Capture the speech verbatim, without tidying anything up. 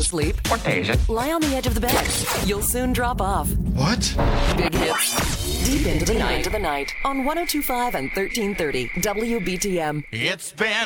asleep? What day is it? Lie on the edge of the bed. You'll soon drop off. What? Big hits. Deep into the night. Into the night on one oh two point five and thirteen thirty W B T M. It's been